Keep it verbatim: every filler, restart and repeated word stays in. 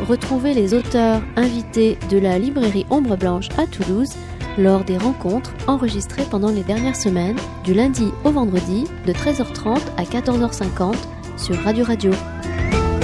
Retrouvez les auteurs invités de la librairie Ombre Blanche à Toulouse lors des rencontres enregistrées pendant les dernières semaines, du lundi au vendredi, de treize heures trente à quatorze heures cinquante sur Radio Radio.